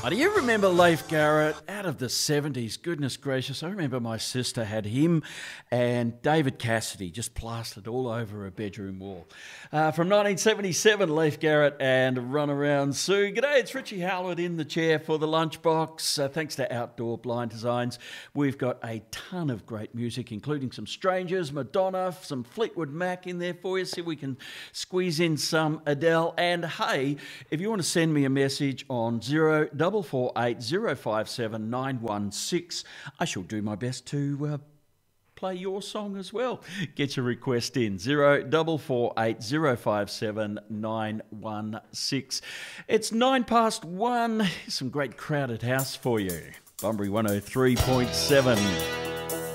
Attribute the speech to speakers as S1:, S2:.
S1: Oh, do you remember Leif Garrett out of the 70s? Goodness gracious, I remember my sister had him and David Cassidy just plastered all over her bedroom wall. From 1977, Leif Garrett and Run Around Sue. G'day, it's Richie Howard in the chair for the lunchbox. Thanks to Outdoor Blind Designs, we've got a ton of great music, including some Strangers, Madonna, some Fleetwood Mac in there for you. See if we can squeeze in some Adele. And hey, if you want to send me a message on 0448 057 916, I shall do my best to play your song as well. Get your request in 0448 057 916. It's 1:09. Some great Crowded House for you. Bunbury 103.7.